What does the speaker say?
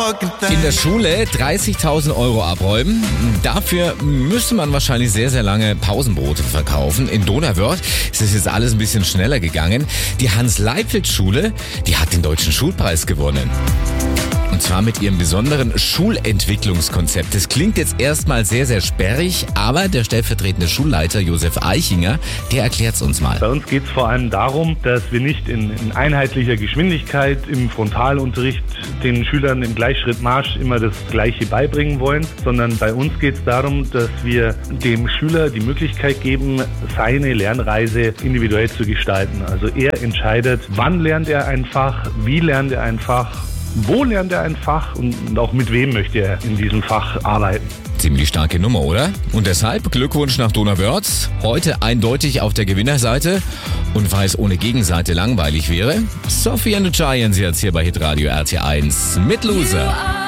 In der Schule 30.000 Euro abräumen. Dafür müsste man wahrscheinlich sehr, sehr lange Pausenbrote verkaufen. In Donauwörth ist es jetzt alles ein bisschen schneller gegangen. Die Hans-Leipfeld-Schule, die hat den Deutschen Schulpreis gewonnen. Und zwar mit ihrem besonderen Schulentwicklungskonzept. Das klingt jetzt erstmal sehr, sehr sperrig, aber der stellvertretende Schulleiter Josef Eichinger, der erklärt es uns mal. Bei uns geht es vor allem darum, dass wir nicht in einheitlicher Geschwindigkeit im Frontalunterricht den Schülern im Gleichschrittmarsch immer das Gleiche beibringen wollen, sondern bei uns geht es darum, dass wir dem Schüler die Möglichkeit geben, seine Lernreise individuell zu gestalten. Also er entscheidet, wann lernt er ein Fach, wie lernt er ein Fach, wo lernt er ein Fach und auch mit wem möchte er in diesem Fach arbeiten. Ziemlich starke Nummer, oder? Und deshalb Glückwunsch nach Donauwörth. Heute eindeutig auf der Gewinnerseite. Und weil es ohne Gegenseite langweilig wäre, Sophie and the Giants jetzt hier bei Hitradio RT1 mit Loser.